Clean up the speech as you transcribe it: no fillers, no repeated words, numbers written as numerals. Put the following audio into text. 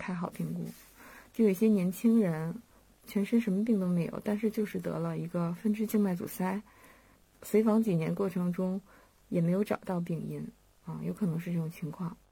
太好评估。就有一些年轻人全身什么病都没有，但是就是得了一个分支静脉阻塞，随访几年过程中也没有找到病因有可能是这种情况。